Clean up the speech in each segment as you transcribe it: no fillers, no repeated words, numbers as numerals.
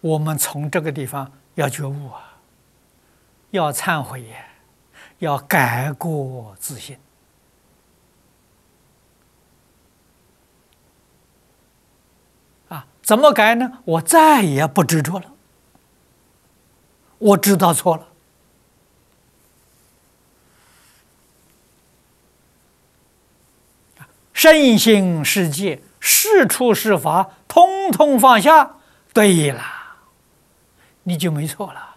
我们从这个地方要觉悟啊，要忏悔呀，要改过自新。怎么改呢？我再也不执着了，我知道错了。身心世界，是处是法，通通放下，对了，你就没错了。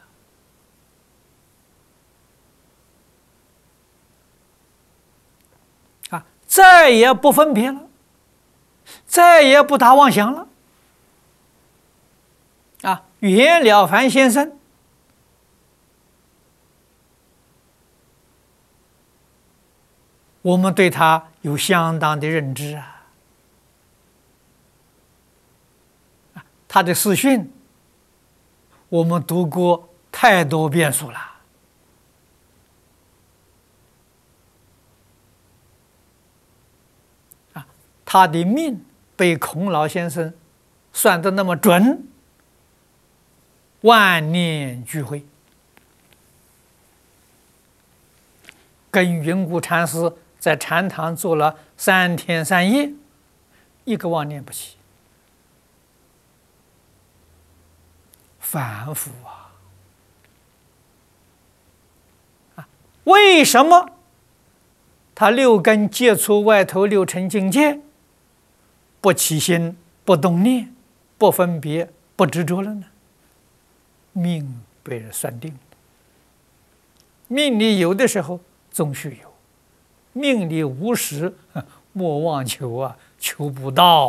再也不分别了，再也不打妄想了。袁了凡先生我们对他有相当的认知啊。他的私训我们读过太多遍数了。他的命被孔老先生算得那么准，万念俱灰，跟云谷禅师在禅堂坐了3天3夜，一个妄念不起。反复为什么他6根接触外头6尘境界，不起心，不动念，不分别，不执着了呢？命被人算定了。命里有的时候总须有，命里无时莫妄求啊，求不到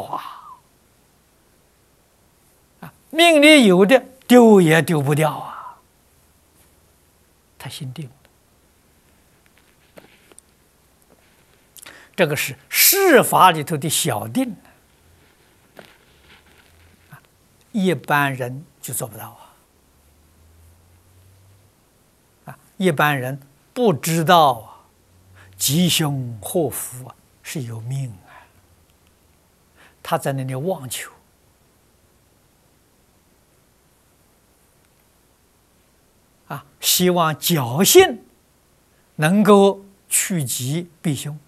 命里有的丢也丢不掉啊，他心定了。这个是世法里头的小定，一般人就做不到一般人不知道吉凶祸福是有命他在那里妄求希望侥幸能够趋吉避凶。